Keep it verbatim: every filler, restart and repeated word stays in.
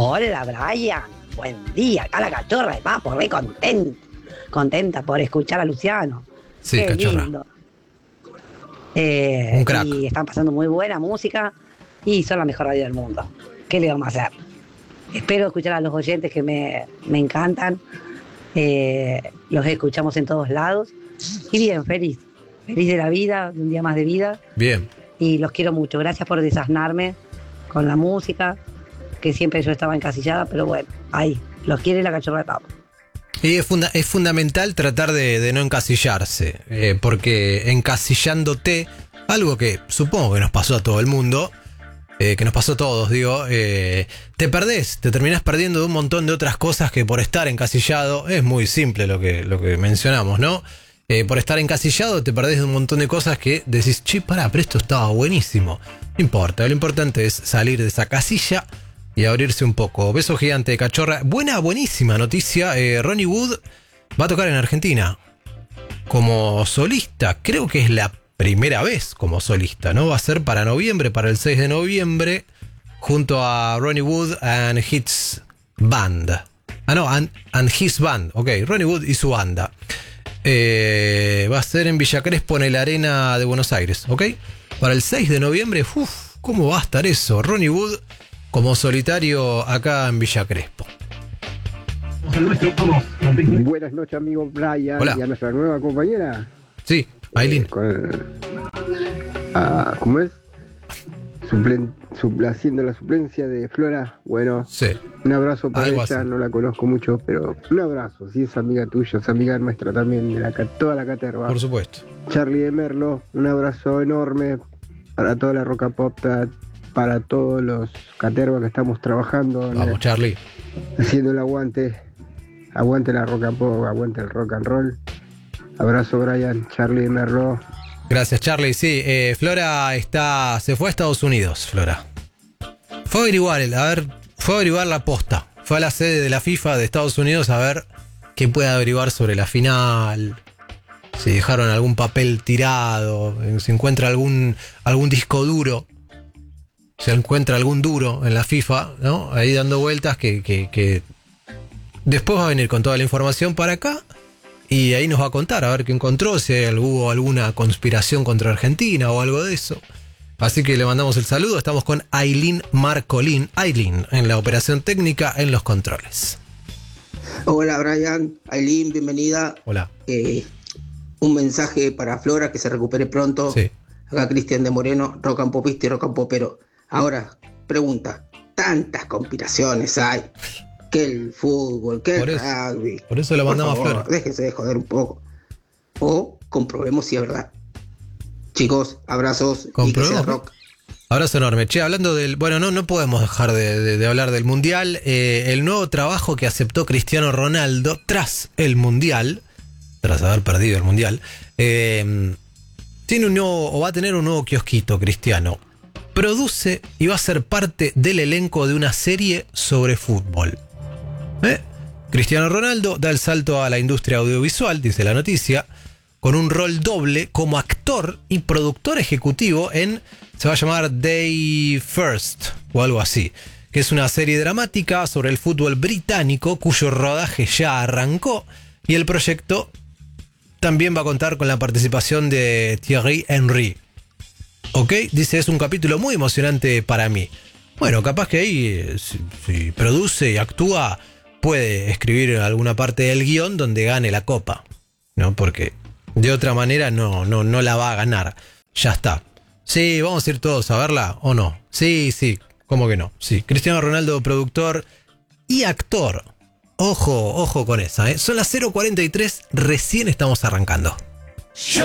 Hola, Brian. Buen día. Acá la cachorra de Papo, re contenta. Contenta por escuchar a Luciano. Sí, Qué cachorra. lindo. Eh, Un crack. Y están pasando muy buena música y son la mejor radio del mundo. ¿Qué le vamos a hacer? Espero escuchar a los oyentes que me, me encantan. Eh, los escuchamos en todos lados. Y bien, feliz. Feliz de la vida, de un día más de vida. Bien. Y los quiero mucho. Gracias por desasnarme con la música, que siempre yo estaba encasillada, pero bueno, ahí, los quiere la cachorra de Papo. Y es, funda- es fundamental tratar de, de no encasillarse, eh, porque encasillándote, algo que supongo que nos pasó a todo el mundo, eh, que nos pasó a todos, digo, eh, te perdés, te terminás perdiendo de un montón de otras cosas que por estar encasillado, es muy simple lo que, lo que mencionamos, ¿no? Eh, por estar encasillado te perdés de un montón de cosas que decís, che, pará, pero esto estaba buenísimo. No importa, lo importante es salir de esa casilla y abrirse un poco. Beso gigante de cachorra. Buena, buenísima noticia. Eh, Ronnie Wood va a tocar en Argentina como solista. Creo que es la primera vez como solista, ¿no? Va a ser para noviembre, para el seis de noviembre, junto a Ronnie Wood and His Band. Ah, no, and, and His Band. Ok, Ronnie Wood y su banda. Eh, va a ser en Villa Crespo, en la Arena de Buenos Aires, ¿ok? Para el seis de noviembre, uff, ¿cómo va a estar eso? Ronnie Wood como solitario acá en Villa Crespo. Buenas noches, amigo Brian. Hola. Y a nuestra nueva compañera. Sí, Aileen. Eh, con, ah, ¿Cómo es? Suplen, supl- haciendo la suplencia de Flora. Bueno, Sí. un abrazo para Algo ella. así. No la conozco mucho, pero un abrazo. Si es amiga tuya, es amiga nuestra también, de la, ca- toda la caterva. Por supuesto. Charlie de Merlo, un abrazo enorme para toda la Roca Pop, para todos los catervas que estamos trabajando. Vamos, Charlie. Haciendo el aguante. Aguante la rock and pop, aguante el rock and roll. Abrazo, Brian, Charlie de Merlo. Gracias, Charlie. Sí, eh, Flora está, se fue a Estados Unidos, Flora. Fue a averiguar, el- a ver, fue a averiguar la posta. Fue a la sede de la FIFA de Estados Unidos a ver qué puede averiguar sobre la final. Si dejaron algún papel tirado, si encuentra algún, algún disco duro. Se encuentra algún duro en la FIFA, ¿no? Ahí dando vueltas que, que, que después va a venir con toda la información para acá y ahí nos va a contar a ver qué encontró, si hay- hubo alguna conspiración contra Argentina o algo de eso. Así que le mandamos el saludo. Estamos con Aileen Marcolín, Aileen, en la operación técnica, en los controles. Hola Brian, Aileen, bienvenida. Hola. Eh, un mensaje para Flora, que se recupere pronto. Sí. Acá Cristian de Moreno, rock and popista y rock and popero. Ahora, pregunta, tantas conspiraciones hay, que el fútbol, que Por el eso- rugby. por eso lo Por mandamos a favor, Flora. déjense de joder un poco. O comprobemos si es verdad. Chicos, abrazos y que Comprobemos, sea ¿no? rock. Abrazo enorme. Che, hablando del... Bueno, no, no podemos dejar de, de- de hablar del Mundial. Eh, el nuevo trabajo que aceptó Cristiano Ronaldo tras el Mundial, tras haber perdido el Mundial, eh, tiene un nuevo, o va a tener un nuevo kiosquito, Cristiano. Produce y va a ser parte del elenco de una serie sobre fútbol. ¿Eh? Cristiano Ronaldo da el salto a la industria audiovisual, dice la noticia, con un rol doble como actor y productor ejecutivo en, se va a llamar Day First o algo así, que es una serie dramática sobre el fútbol británico cuyo rodaje ya arrancó y el proyecto también va a contar con la participación de Thierry Henry. Ok, dice, es un capítulo muy emocionante para mí. Bueno, capaz que ahí, eh, si, si produce y actúa, puede escribir alguna parte del guión donde gane la copa, ¿no? Porque de otra manera no, no, no la va a ganar. Ya está. Sí, vamos a ir todos a verla, ¿o no? Sí, sí, ¿cómo que no? Sí, Cristiano Ronaldo, productor y actor. Ojo, ojo con esa, ¿eh? Son las cero cuarenta y tres, recién estamos arrancando. Yo